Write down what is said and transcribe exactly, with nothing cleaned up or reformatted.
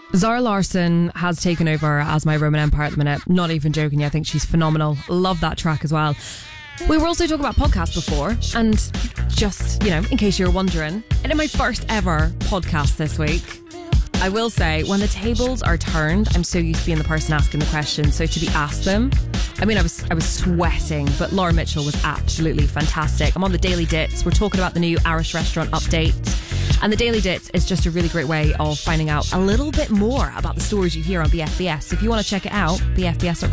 Zara Larsson has taken over as my Roman Empire at the minute. Not even joking, I think she's phenomenal. Love that track as well. We were also talking about podcasts before, and just, you know, in case you were wondering, and in my first ever podcast this week, I will say, when the tables are turned, I'm so used to being the person asking the question, so to be asked them, I mean, I was I was sweating, but Laura Mitchell was absolutely fantastic. I'm on the Daily Dits. We're talking about the new Irish restaurant update. And the Daily Dits is just a really great way of finding out a little bit more about the stories you hear on the F B S. If you want to check it out, the F B S dot com